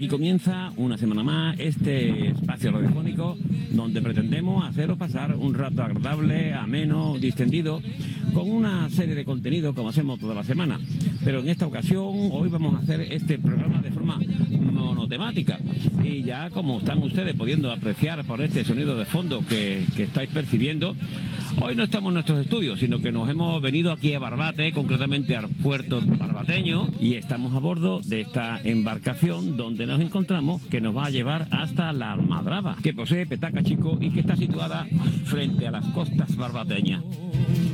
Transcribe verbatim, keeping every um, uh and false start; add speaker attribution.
Speaker 1: Aquí comienza una semana más este espacio radiofónico donde pretendemos haceros pasar un rato agradable, ameno, distendido, con una serie de contenidos como hacemos toda la semana. Pero en esta ocasión, hoy vamos a hacer este programa de forma monotemática. Y ya como están ustedes pudiendo apreciar por este sonido de fondo que, que estáis percibiendo, hoy no estamos en nuestros estudios, sino que nos hemos venido aquí a Barbate, concretamente al puerto barbateño, y estamos a bordo de esta embarcación donde nos encontramos, que nos va a llevar hasta la Almadraba, que posee Petaca Chico y que está situada frente a las costas barbateñas.